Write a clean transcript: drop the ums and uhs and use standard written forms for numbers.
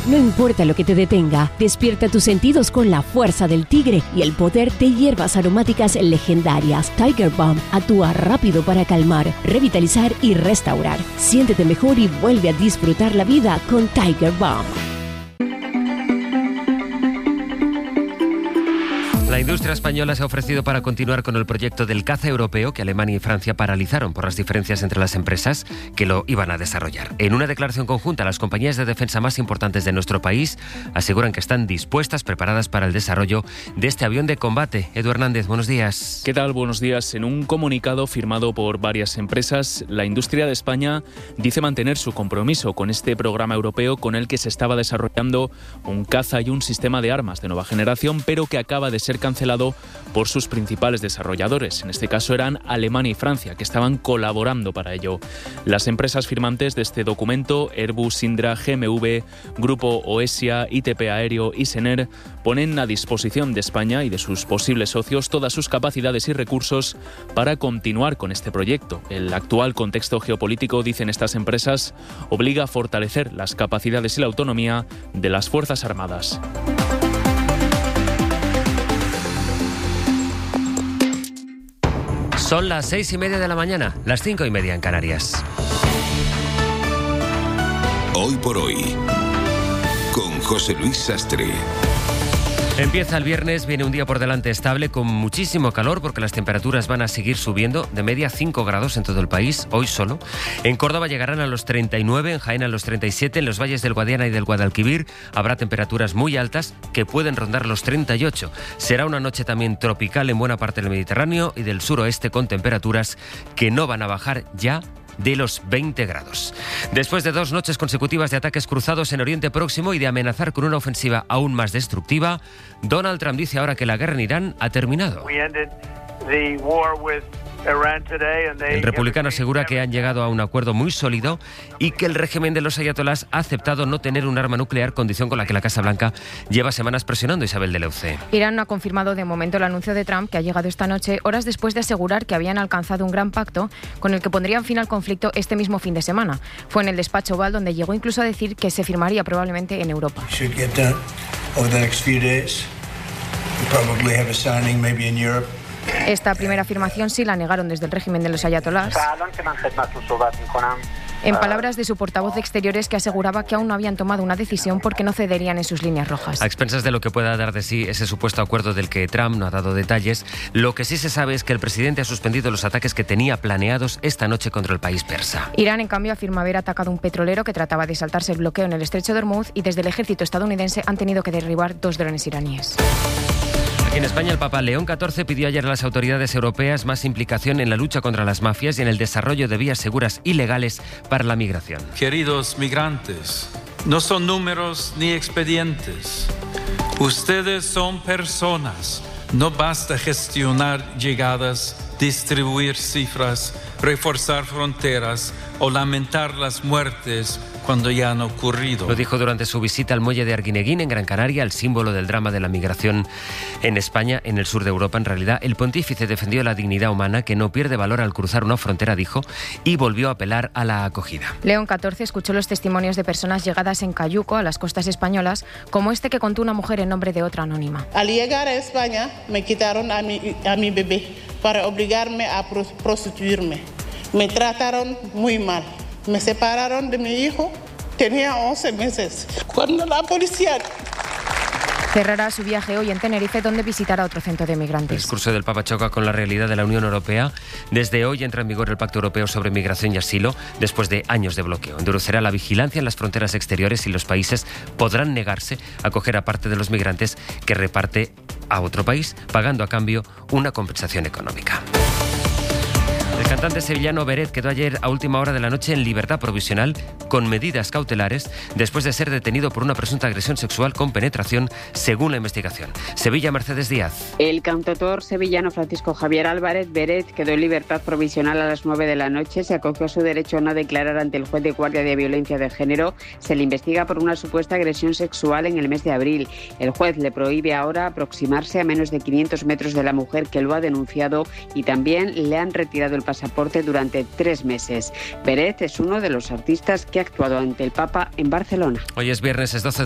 No importa lo que te detenga, despierta tus sentidos con la fuerza del tigre y el poder de hierbas aromáticas legendarias. Tiger Balm actúa rápido para calmar, revitalizar y restaurar. Siéntete mejor y vuelve a disfrutar la vida con Tiger Balm. La industria española se ha ofrecido para continuar con el proyecto del caza europeo que Alemania y Francia paralizaron por las diferencias entre las empresas que lo iban a desarrollar. En una declaración conjunta, las compañías de defensa más importantes de nuestro país aseguran que están dispuestas, preparadas para el desarrollo de este avión de combate. Edu Hernández, buenos días. ¿Qué tal? Buenos días. En un comunicado firmado por varias empresas, la industria de España dice mantener su compromiso con este programa europeo con el que se estaba desarrollando un caza y un sistema de armas de nueva generación, pero que acaba de ser cancelado por sus principales desarrolladores. En este caso eran Alemania y Francia, que estaban colaborando para ello. Las empresas firmantes de este documento, Airbus, Indra, GMV, Grupo Oesia, ITP Aéreo y Sener, ponen a disposición de España y de sus posibles socios todas sus capacidades y recursos para continuar con este proyecto. El actual contexto geopolítico, dicen estas empresas, obliga a fortalecer las capacidades y la autonomía de las Fuerzas Armadas. Son las 6:30 de la mañana, las 5:30 en Canarias. Hoy por hoy, con José Luis Sastre. Empieza el viernes, viene un día por delante estable con muchísimo calor porque las temperaturas van a seguir subiendo, de media 5 grados en todo el país, hoy solo. En Córdoba llegarán a los 39, en Jaén a los 37, en los valles del Guadiana y del Guadalquivir habrá temperaturas muy altas que pueden rondar los 38. Será una noche también tropical en buena parte del Mediterráneo y del suroeste con temperaturas que no van a bajar ya de los 20 grados. Después de 2 noches consecutivas de ataques cruzados en Oriente Próximo y de amenazar con una ofensiva aún más destructiva, Donald Trump dice ahora que la guerra en Irán ha terminado. El republicano asegura que han llegado a un acuerdo muy sólido y que el régimen de los ayatolás ha aceptado no tener un arma nuclear, condición con la que la Casa Blanca lleva semanas presionando. Isabel de Leuce. Irán no ha confirmado de momento el anuncio de Trump, que ha llegado esta noche, horas después de asegurar que habían alcanzado un gran pacto con el que pondrían fin al conflicto este mismo fin de semana. Fue en el despacho Oval donde llegó incluso a decir que se firmaría probablemente en Europa. Esta primera afirmación sí la negaron desde el régimen de los ayatolás, en palabras de su portavoz de Exteriores, que aseguraba que aún no habían tomado una decisión porque no cederían en sus líneas rojas. A expensas de lo que pueda dar de sí ese supuesto acuerdo del que Trump no ha dado detalles, lo que sí se sabe es que el presidente ha suspendido los ataques que tenía planeados esta noche contra el país persa. Irán, en cambio, afirma haber atacado un petrolero que trataba de saltarse el bloqueo en el estrecho de Hormuz, y desde el ejército estadounidense han tenido que derribar 2 drones iraníes. En España, el Papa León XIV pidió ayer a las autoridades europeas más implicación en la lucha contra las mafias y en el desarrollo de vías seguras y legales para la migración. Queridos migrantes, no son números ni expedientes. Ustedes son personas. No basta gestionar llegadas, distribuir cifras, reforzar fronteras o lamentar las muertes cuando ya han ocurrido. Lo dijo durante su visita al muelle de Arguineguín, en Gran Canaria, el símbolo del drama de la migración en España, en el sur de Europa. En realidad, el pontífice defendió la dignidad humana, que no pierde valor al cruzar una frontera, dijo, y volvió a apelar a la acogida. León XIV escuchó los testimonios de personas llegadas en cayuco a las costas españolas, como este que contó una mujer en nombre de otra anónima. Al llegar a España, me quitaron a mi bebé para obligarme a prostituirme. Me trataron muy mal. Me separaron de mi hijo, tenía 11 meses. Cuando la policía... Cerrará su viaje hoy en Tenerife, donde visitará otro centro de migrantes. El discurso del Papa choca con la realidad de la Unión Europea. Desde hoy entra en vigor el Pacto Europeo sobre Migración y Asilo, después de años de bloqueo. Endurecerá la vigilancia en las fronteras exteriores y los países podrán negarse a acoger a parte de los migrantes que reparte a otro país, pagando a cambio una compensación económica. El cantante sevillano Beret quedó ayer a última hora de la noche en libertad provisional con medidas cautelares después de ser detenido por una presunta agresión sexual con penetración, según la investigación. Sevilla, Mercedes Díaz. El cantautor sevillano Francisco Javier Álvarez Beret quedó en libertad provisional a las 9 de la noche. Se acogió a su derecho a no declarar ante el juez de guardia de violencia de género. Se le investiga por una supuesta agresión sexual en el mes de abril. El juez le prohíbe ahora aproximarse a menos de 500 metros de la mujer que lo ha denunciado, y también le han retirado el pasaporte durante 3 meses. Beret es uno de los artistas que ha actuado ante el Papa en Barcelona. Hoy es viernes, es 12